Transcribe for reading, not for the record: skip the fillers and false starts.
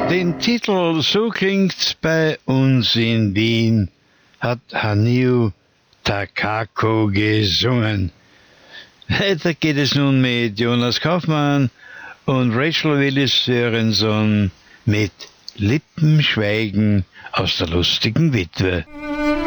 Den Titel "So klingt's bei uns in Wien" hat Hanyu Takako gesungen. Weiter geht es nun mit Jonas Kaufmann und Rachel Willis-Sörenson mit Lippen schweigen aus der lustigen Witwe.